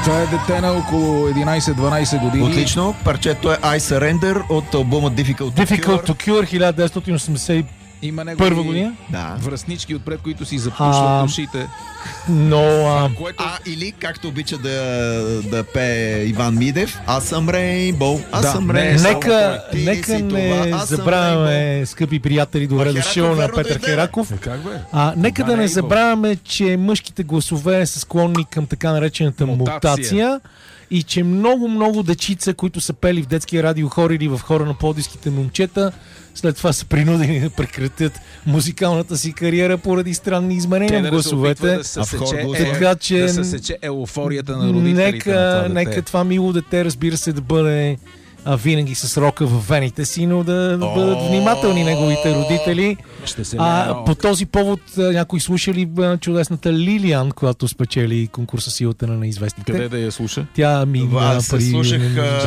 Това е дете на около 11-12 години. Отлично. Парчето е I Surrender от албума Difficult to Cure 1981 Има първа година. Да. Връстнички отпред, които си запушват ушите. Но Или както обича да пее Иван Мидев, аз съм Рейнбоу, аз съм не, Рейнбоу. нека не забравяме, скъпи приятели, добре дошъл на Петър Хераков. Как бе? Нека да не забравяме, че мъжките гласове са склонни към така наречената мутация и че много дечица, които са пели в детския радиохор или в хора на пловдивските момчета, след това са принудени да прекратят музикалната си кариера поради странни изменения в гласовете. Така че да се сече еуфорията на родителите. Нека това мило дете, разбира се, да бъде винаги с рока в вените си, но да бъдат внимателни неговите родители. По този повод някой слуша ли чудесната Лилиан, която спечели конкурса Силата на неизвестните? Къде да я слуша? Тя слушах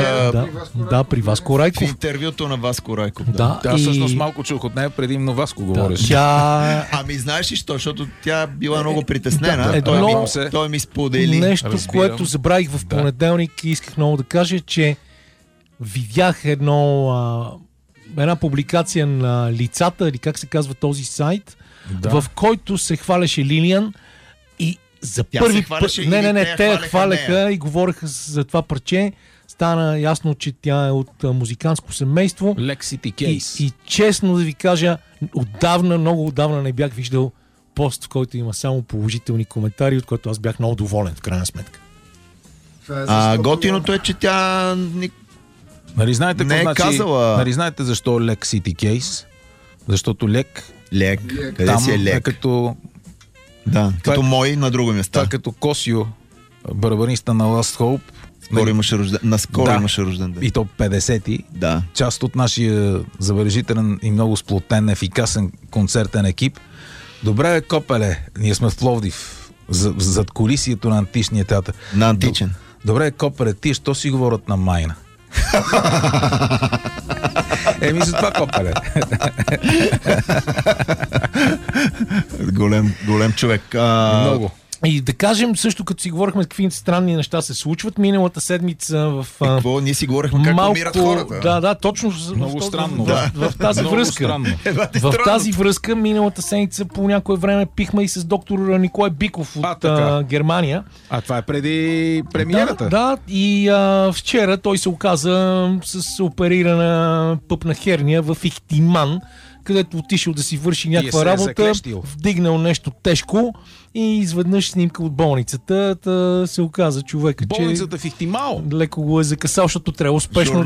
при Васко Райков. В интервюто на Васко Райков. Да, всъщност малко чух от нея, предимно Васко говореше. Ами знаеш ли що? Защото тя била много притеснена. Той ми сподели. Нещо, което забравих в понеделник и исках много да кажа, че видях една публикация на Лицата, или как се казва този сайт, в който се хваляше Лилиан и за първи път... Те я хваляха и говореха за това парче. Стана ясно, че тя е от музикантско семейство. Lexity Case. И честно да ви кажа, много отдавна не бях виждал пост, в който има само положителни коментари, от който аз бях много доволен, в крайна сметка. Готиното е, че тя... Нали знаете, нали знаете защо Lexity Case? Защото лек. Къде си е лек? Е като... Да, като мой на друго место. Това като Косио, барабаниста на Last Hope. Наскоро имаше рожден ден. И то 50-ти. Да. Част от нашия забележителен и много сплотен, ефикасен концертен екип. Добре, копеле, ние сме в Пловдив, зад колисието на античния театър. На античен. Добре, копеле, тия що си говорят на майна? За това копеле. Голем човек. Много. И да кажем също, като си говорихме какви странни неща се случват, миналата седмица в... Какво? Ние си говорихме как умират хората. Да, точно много странно. В тази връзка. В тази връзка миналата седмица по някое време пихме и с доктор Николай Биков от Германия. Това е преди премиерата. Да, и вчера той се оказа с оперирана пъпна херния в Ихтиман, където отишъл да си върши някаква работа, вдигнал нещо тежко и изведнъж снимка от болницата. Се оказа човека, че болницата в Ихтимал леко го е закъсал, защото трябва спешно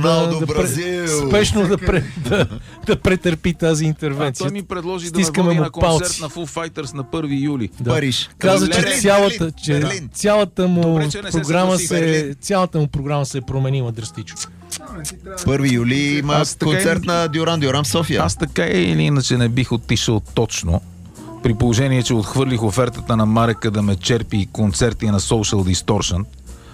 да претърпи тази интервенция. Той ми предложи да ме води на концерт на Foo Fighters на 1 юли. Париж. Каза, че цялата му програма се е променила драстично. 1 юли има концерт на Дюран в София. Аз така или иначе не бих отишъл точно, при положение, че отхвърлих офертата на Марека да ме черпи концерти на Social Distortion.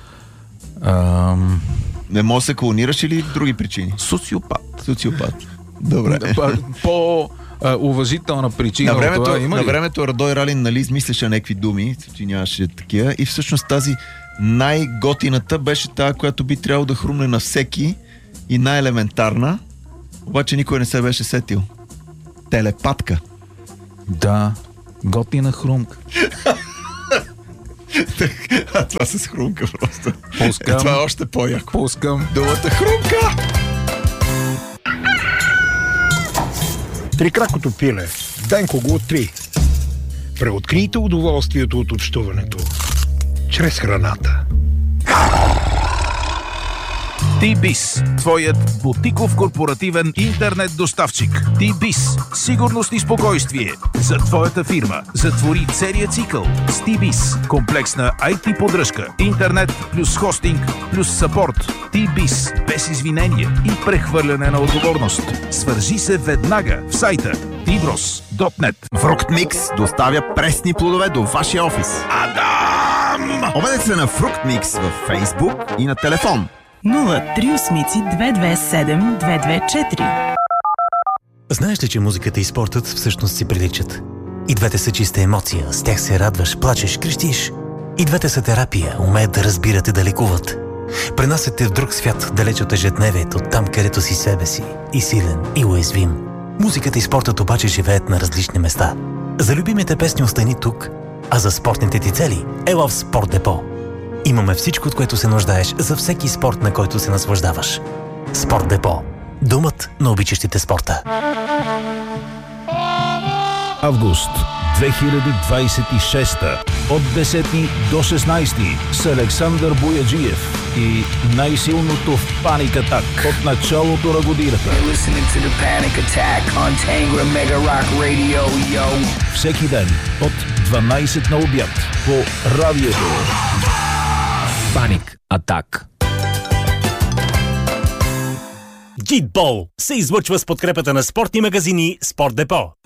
Не може да се клонираш или други причини? Социопат. Добре. Уважителна причина. На времето Радой Ралин, нали, измисляше някакви думи, че нямаше такива, и всъщност тази най-готината беше тази, която би трябвало да хрумне на всеки, и най-елементарна, обаче никой не се беше сетил. Телепатка. Да, готина хрумка. Това с хрумка просто. Пускам. Това е още по-яко. Пускам думата хрумка. Трикракото пиле. Денко го 3. Преоткрийте удоволствието от общуването чрез храната. T-Biz, твоят бутиков корпоративен интернет доставчик. T-Biz, сигурност и спокойствие за твоята фирма. Затвори целия цикъл с T-Biz. Комплексна IT поддръжка, интернет плюс хостинг плюс съпорт. T-Biz, без извинение и прехвърляне на отговорност. Свържи се веднага в сайта tbros.net. Фруктмикс доставя пресни плодове до вашия офис. Адам! Обадете се на Фруктмикс във Facebook и на телефон 038-227-224. Знаеш ли, че музиката и спортът всъщност си приличат? И двете са чиста емоция. С тях се радваш, плачеш, крещиш. И двете са терапия, умеят да разбират и да лекуват. Пренасят те в друг свят, далеч от ежедневието, там където си себе си, и силен, и уязвим. Музиката и спортът обаче живеят на различни места. За любимите песни остани тук, а за спортните ти цели ела в Спорт Депо. Имаме всичко, от което се нуждаеш за всеки спорт, на който се наслаждаваш. Спорт Депо. Домът на обичащите спорта. Август 2026 от 10 до 16 с Александър Бояджиев и най-силното в Panic Attack от началото на годината. Всеки ден от 12 на обяд по радиото. Panic Attack. Джитбол се излъчва с подкрепата на спортни магазини Спорт Депо.